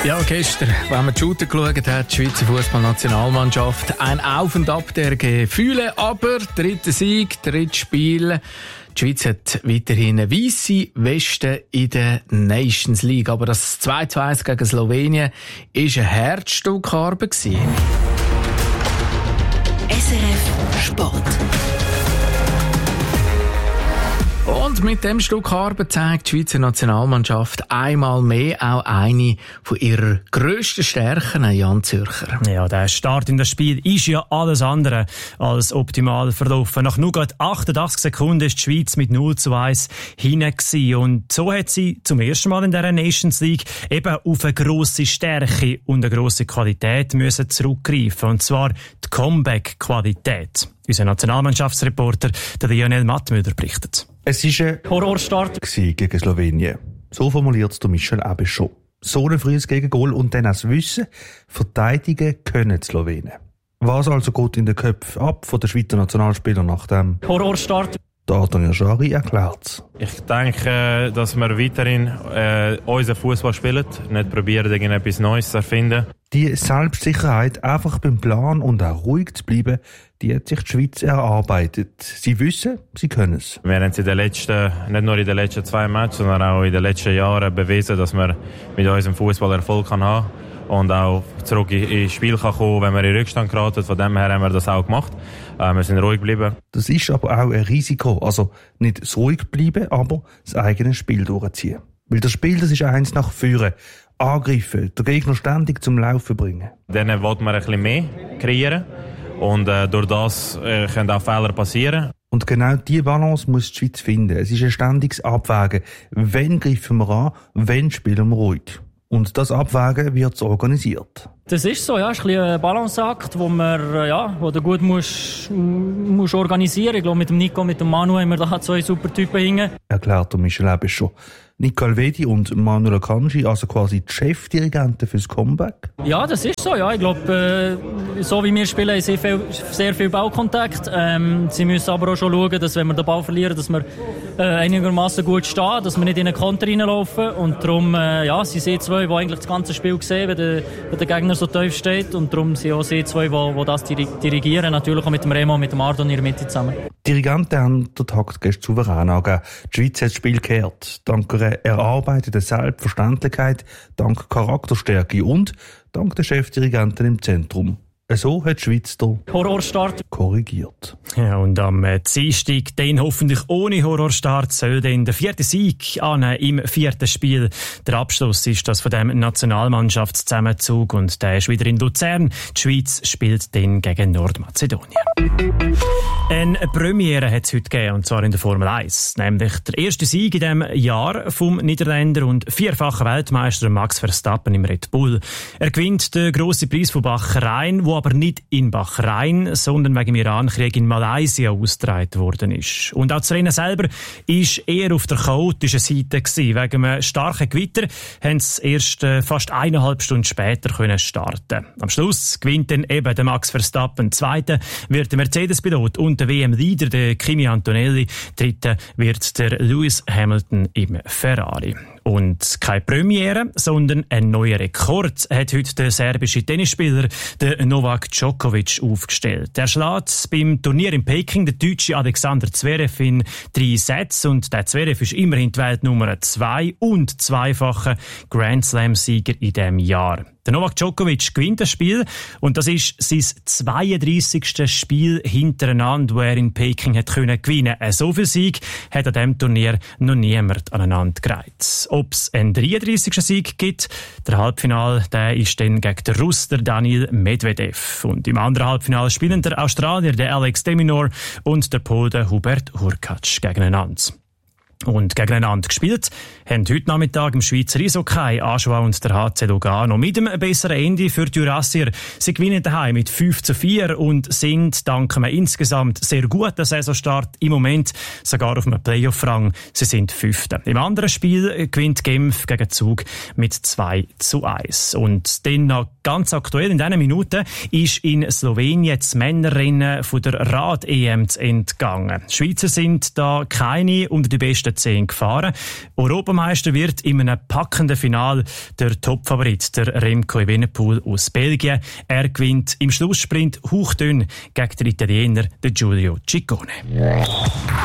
Ja, gestern, wenn man die Shooter geschaut hat, die Schweizer Fußballnationalmannschaft, ein Auf und Ab der Gefühle, aber dritter Sieg, drittes Spiel. Die Schweiz hat weiterhin eine weisse Weste in der Nations League, aber das 2:1 gegen Slowenien war ein Herzstück Arbeit. SRF Sport. Und mit dem Stück Arbeit zeigt die Schweizer Nationalmannschaft einmal mehr auch eine von ihrer grössten Stärken, Jan Zürcher. Ja, der Start in das Spiel ist ja alles andere als optimal verlaufen. Nach nur gerade 88 Sekunden ist die Schweiz mit 0:1 hinein gewesen. Und so hat sie zum ersten Mal in dieser Nations League eben auf eine grosse Stärke und eine grosse Qualität müssen zurückgreifen. Und zwar die Comeback-Qualität. Unser Nationalmannschaftsreporter, der Lionel Mattmüller, berichtet. Es war ein Horrorstart gegen Slowenien. So formuliert es Michel Abe schon. So ein frühes Gegengol und dann das Wissen, verteidigen können die Slowenen. Was also geht in den Köpfen ab von den Schweizer Nationalspielern nach dem Horrorstart? Der Antonio Schari erklärt's. Ich denke, dass wir weiterhin unseren Fußball spielen, nicht probieren, irgendetwas Neues zu erfinden. Die Selbstsicherheit, einfach beim Plan und auch ruhig zu bleiben, die hat sich die Schweiz erarbeitet. Sie wissen, sie können es. Wir haben es nicht nur in den letzten 2 Matches, sondern auch in den letzten Jahren bewiesen, dass wir mit unserem Fußball Erfolg haben kann und auch zurück ins Spiel kann kommen, wenn wir in Rückstand geraten. Von dem her haben wir das auch gemacht. Wir sind ruhig geblieben. Das ist aber auch ein Risiko. Also nicht das ruhig bleiben, aber das eigene Spiel durchziehen. Weil das Spiel, das ist eins nach vorne. Angreifen, den Gegner ständig zum Laufen bringen. Dann wollen wir ein bisschen mehr kreieren. Und durch das können auch Fehler passieren. Und genau diese Balance muss die Schweiz finden. Es ist ein ständiges Abwägen. Wann greifen wir an, wann spielen wir ruhig? Und das Abwägen wird organisiert. Das ist so, ja. Es ist ein bisschen ein Balanceakt, wo du gut musst organisieren. Ich glaube, mit dem Nico, mit dem Manu haben wir da 2 super Typen hängen. Erklärt der Michel Ebes schon. Nico Alvedi und Manuel Akanji, also quasi die Chefdirigenten fürs Comeback? Ja, das ist so, ja. Ich glaube, so wie wir spielen, haben sehr viel Ballkontakt. Sie müssen aber auch schon schauen, dass wenn wir den Ball verlieren, dass wir einigermaßen gut stehen, dass wir nicht in einen Konter reinlaufen. Und darum, sie sind 2, die eigentlich das ganze Spiel sehen, wenn der Gegner so tief steht. Und darum sind auch sie 2, die das dirigieren. Natürlich auch mit dem Remo und mit dem Ardo in der Mitte zusammen. Die Dirigenten haben den Takt gestern souverän angegeben. Die Schweiz hat das Spiel gekehrt. Dank einer erarbeiteten Selbstverständlichkeit, dank Charakterstärke und dank der Chefdirigenten im Zentrum. So hat die Schweiz den Horrorstart korrigiert. Ja, und am Dienstag, den hoffentlich ohne Horrorstart, soll dann der 4. Sieg im 4. Spiel. Der Abschluss ist das von dem Nationalmannschaftszusammenzug und der ist wieder in Luzern. Die Schweiz spielt dann gegen Nordmazedonien. Eine Premiere hat es heute gegeben, und zwar in der Formel 1. Nämlich der erste Sieg in diesem Jahr vom Niederländer und 4-fachen Weltmeister Max Verstappen im Red Bull. Er gewinnt den grossen Preis von Bahrain, wo aber nicht in Bahrain, sondern wegen dem Irankrieg in Malaysia ausgetragen worden ist. Und auch das Rennen selber ist eher auf der chaotischen Seite gewesen. Wegen einem starken Gewitter haben sie erst fast 1,5 Stunden später können starten. Am Schluss gewinnt dann eben der Max Verstappen. Zweiter wird der Mercedes-Pilot und der WM-Leader, der Kimi Antonelli. Dritter wird der Lewis Hamilton im Ferrari. Und keine Premiere, sondern ein neuer Rekord hat heute der serbische Tennisspieler der Novak Djokovic aufgestellt. Er schlägt beim Turnier in Peking den deutschen Alexander Zverev in 3 Sätzen und der Zverev ist immerhin die Weltnummer 2 und 2-facher Grand Slam-Sieger in diesem Jahr. Der Novak Djokovic gewinnt das Spiel und das ist sein 32. Spiel hintereinander, wo er in Peking hat gewinnen konnte. So viel Sieg hat an diesem Turnier noch niemand aneinander gereiht. Ob es einen 33. Sieg gibt, der Halbfinal, der ist dann gegen den Russ, der Daniil Medvedev. Und im anderen Halbfinale spielen der Australier, der Alex de Minaur und der Pole, der Hubert Hurkacz gegeneinander. Und gegeneinander gespielt haben heute Nachmittag im Schweizer Eishockey Aschua und der HC Lugano mit einem besseren Ende für die Jurassier. Sie gewinnen daheim mit 5:4 und sind dank einem insgesamt sehr guten Saisonstart im Moment sogar auf einem Playoff-Rang. Sie sind 5. Im anderen Spiel gewinnt Genf gegen Zug mit 2:1. Und dann noch ganz aktuell in diesen Minuten ist in Slowenien das Männerrennen von der Rad-EM entgangen. Die Schweizer sind da keine unter die besten 10 gefahren. Europameister wird in einem packenden Finale der Topfavorit, der Remco Evenepoel aus Belgien. Er gewinnt im Schlusssprint hauchdünn gegen den Italiener, den Giulio Ciccone.